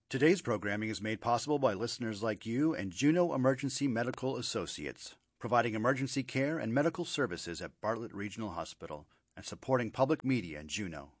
Today's programming is made possible by listeners like you and Juneau Emergency Medical Associates, providing emergency care and medical services at Bartlett Regional Hospital and supporting public media in Juneau.